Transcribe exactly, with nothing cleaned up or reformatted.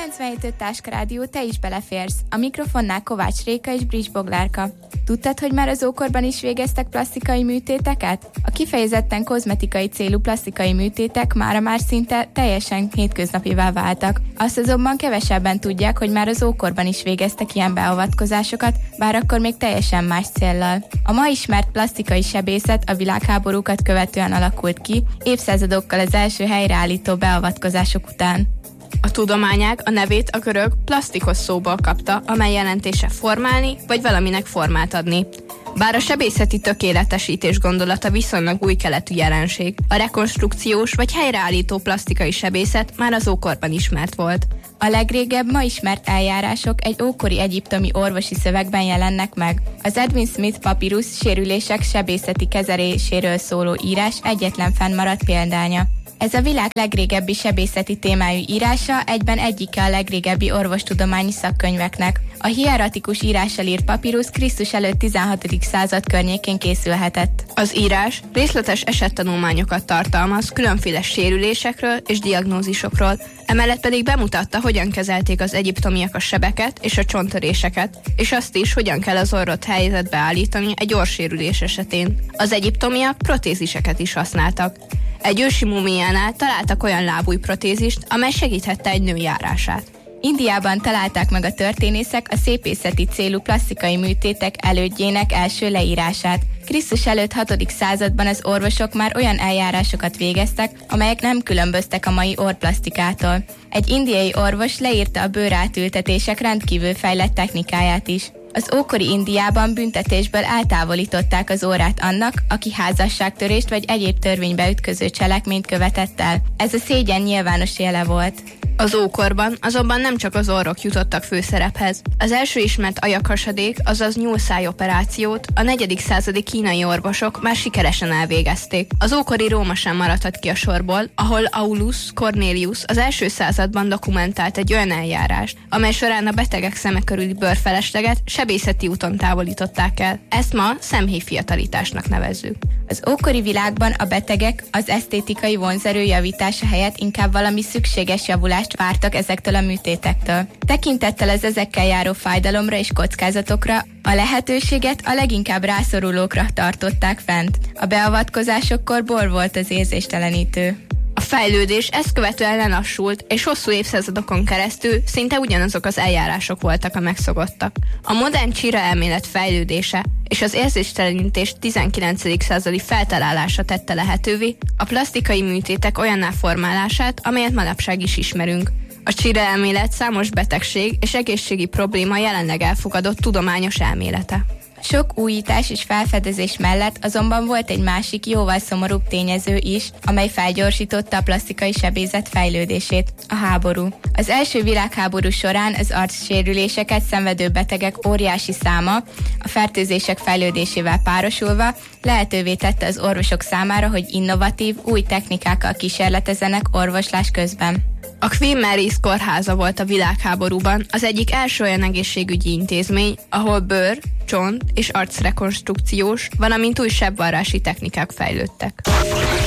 kilencvenhét öt Táska Rádió, te is beleférsz. A mikrofonnál Kovács Réka és Brics Boglárka. Tudtad, hogy már az ókorban is végeztek plasztikai műtéteket? A kifejezetten kozmetikai célú plasztikai műtétek mára már szinte teljesen hétköznapivá váltak. Azt azonban kevesebben tudják, hogy már az ókorban is végeztek ilyen beavatkozásokat, bár akkor még teljesen más céllal. A ma ismert plasztikai sebészet a világháborúkat követően alakult ki, évszázadokkal az első helyreállító beavatkozások után. A tudományág a nevét a görög plasztikos szóból kapta, amely jelentése formálni, vagy valaminek formát adni. Bár a sebészeti tökéletesítés gondolata viszonylag új keletű jelenség, a rekonstrukciós vagy helyreállító plasztikai sebészet már az ókorban ismert volt. A legrégebb ma ismert eljárások egy ókori egyiptomi orvosi szövegben jelennek meg. Az Edwin Smith papírus sérülések sebészeti kezeléséről szóló írás egyetlen fennmaradt példánya. Ez a világ legrégebbi sebészeti témájú írása, egyben egyike a legrégebbi orvostudományi szakkönyveknek. A hieratikus írással írt papírus Krisztus előtt tizenhatodik század környékén készülhetett. Az írás részletes esettanulmányokat tartalmaz különféle sérülésekről és diagnózisokról, emellett pedig bemutatta, hogyan kezelték az egyiptomiak a sebeket és a csonttöréseket, és azt is, hogyan kell az orrot helyzetbe állítani egy orrsérülés esetén. Az egyiptomiak protéziseket is használtak. Egy ősi múmiánál találtak olyan lábújprotézist, amely segíthette egy nő járását. Indiában találták meg a történészek a szépészeti célú plasztikai műtétek elődjének első leírását. Krisztus előtt hatodik században az orvosok már olyan eljárásokat végeztek, amelyek nem különböztek a mai orrplasztikától. Egy indiai orvos leírta a bőrátültetések rendkívül fejlett technikáját is. Az ókori Indiában büntetésből eltávolították az orrát annak, aki házasságtörést vagy egyéb törvénybe ütköző cselekményt követett el. Ez a szégyen nyilvános jele volt. Az ókorban azonban nem csak az orrok jutottak főszerephez. Az első ismert ajakhasadék, azaz nyúlszáj operációt a negyedik századi kínai orvosok már sikeresen elvégezték. Az ókori Róma sem maradhat ki a sorból, ahol Aulus Cornelius az első században dokumentált egy olyan eljárást, amely során a betegek szeme körüli bőrfelesleget sebészeti úton távolították el. Ezt ma szemhéjfiatalításnak nevezzük. Az ókori világban a betegek az esztétikai vonzerő javítása helyett inkább valami szükséges javulást vártak ezektől a műtétektől. Tekintettel az ezekkel járó fájdalomra és kockázatokra a lehetőséget a leginkább rászorulókra tartották fent. A beavatkozásokkor bor volt az érzéstelenítő. A fejlődés ezt követően lelassult, és hosszú évszázadokon keresztül szinte ugyanazok az eljárások voltak a megszokottak. A modern csíra elmélet fejlődése és az érzéstelenítés tizenkilencedik századi feltalálása tette lehetővé a plasztikai műtétek olyanná formálását, amelyet manapság is ismerünk. A csíra elmélet számos betegség és egészségi probléma jelenleg elfogadott tudományos elmélete. Sok újítás és felfedezés mellett azonban volt egy másik, jóval szomorúbb tényező is, amely felgyorsította a plasztikai sebészet fejlődését, a háború. Az első világháború során az arcsérüléseket szenvedő betegek óriási száma, a fertőzések fejlődésével párosulva lehetővé tette az orvosok számára, hogy innovatív, új technikákkal kísérletezzenek orvoslás közben. A Queen Mary's kórháza volt a világháborúban az egyik első olyan egészségügyi intézmény, ahol bőr, csont és arcrekonstrukciós, valamint új sebvarrási technikák fejlődtek.